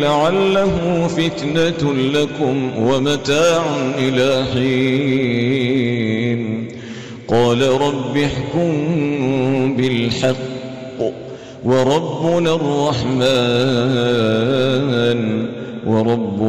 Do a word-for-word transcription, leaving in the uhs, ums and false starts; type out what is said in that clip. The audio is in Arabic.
لعله فتنة لكم ومتاع إلى حين قال رب احكم بالحق وربنا الرحمن ورب